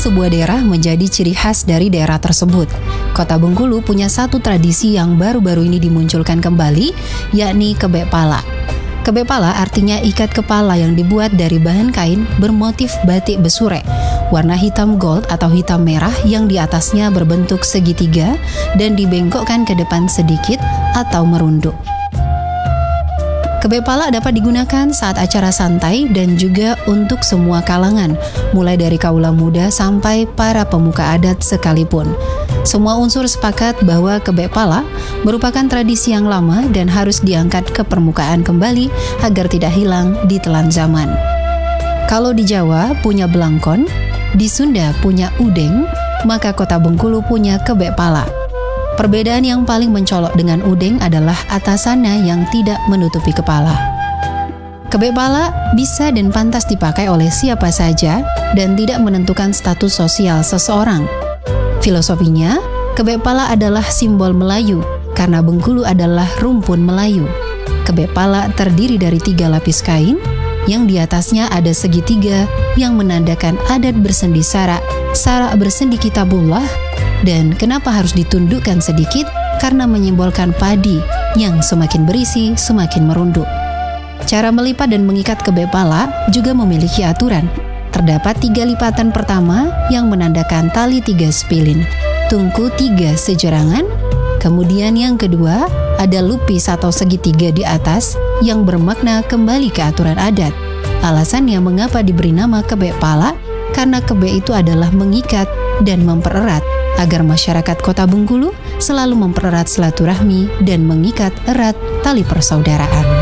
sebuah daerah menjadi ciri khas dari daerah tersebut. Kota Bengkulu punya satu tradisi yang baru-baru ini dimunculkan kembali, yakni kebek pala. Kebek pala artinya ikat kepala yang dibuat dari bahan kain bermotif batik besure, warna hitam gold atau hitam merah yang di atasnya berbentuk segitiga dan dibengkokkan ke depan sedikit atau merunduk. Kebek pala dapat digunakan saat acara santai dan juga untuk semua kalangan, mulai dari kaula muda sampai para pemuka adat sekalipun. Semua unsur sepakat bahwa kebek pala merupakan tradisi yang lama dan harus diangkat ke permukaan kembali agar tidak hilang di telan zaman. Kalau di Jawa punya belangkon, di Sunda punya udeng, maka Kota Bengkulu punya kebek pala. Perbedaan yang paling mencolok dengan udeng adalah atasannya yang tidak menutupi kepala. Kebek pala bisa dan pantas dipakai oleh siapa saja dan tidak menentukan status sosial seseorang. Filosofinya, kebek pala adalah simbol Melayu karena Bengkulu adalah rumpun Melayu. Kebek pala terdiri dari 3 lapis kain yang di atasnya ada segitiga yang menandakan adat bersendi sarak bersendi kitabullah. Dan kenapa harus ditundukkan sedikit? Karena menyimbolkan padi yang semakin berisi, semakin merunduk. Cara melipat dan mengikat kebek pala juga memiliki aturan. Terdapat 3 lipatan pertama yang menandakan tali 3 spilin, tungku 3 sejerangan. Kemudian yang kedua, ada lupis atau segitiga di atas yang bermakna kembali ke aturan adat. Alasannya mengapa diberi nama kebek pala? Karena kebek itu adalah mengikat dan mempererat, agar masyarakat Kota Bengkulu selalu mempererat silaturahmi dan mengikat erat tali persaudaraan.